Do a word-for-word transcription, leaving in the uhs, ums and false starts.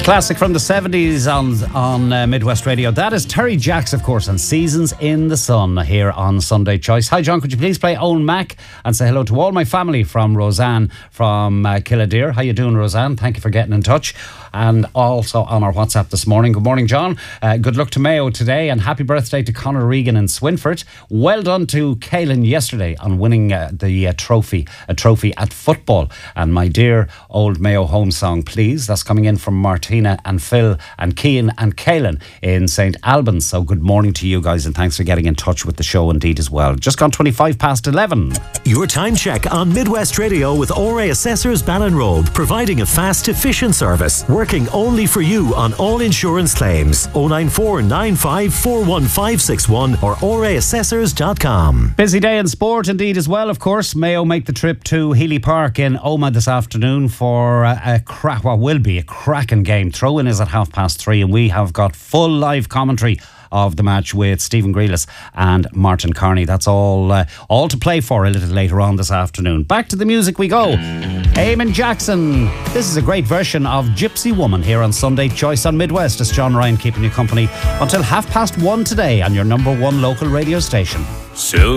Classic from the seventies on on uh, Midwest Radio. That is Terry Jacks, of course, and Seasons in the Sun here on Sunday Choice. Hi, John, could you please play Owen Mac and say hello to all my family from Roseanne from uh, Killadeer. How you doing, Roseanne? Thank you for getting in touch. And also on our WhatsApp this morning. Good morning, John. Uh, good luck to Mayo today, and happy birthday to Conor Regan in Swinford. Well done to Caelan yesterday on winning uh, the uh, trophy, a trophy at football. And my dear old Mayo home song, please. That's coming in from Martina and Phil and Cian and Caelan in Saint Albans. So good morning to you guys, and thanks for getting in touch with the show indeed as well. Just gone twenty-five past eleven. Your time check on Midwest Radio with O R A Assessors Ballinrobe, providing a fast, efficient service, working only for you on all insurance claims. oh nine four nine five four one five six one or o r a assessors dot com. Busy day in sport indeed as well, of course. Mayo make the trip to Healy Park in Omagh this afternoon for a, a crack, what will be a cracking game. Throw-in is at half past three, and we have got full live commentary of the match with Stephen Grealis and Martin Carney. That's all uh, all to play for a little later on this afternoon. Back to the music we go. Eamon Jackson. This is a great version of Gypsy Woman here on Sunday Choice on Midwest. It's John Ryan keeping you company until half past one today on your number one local radio station. So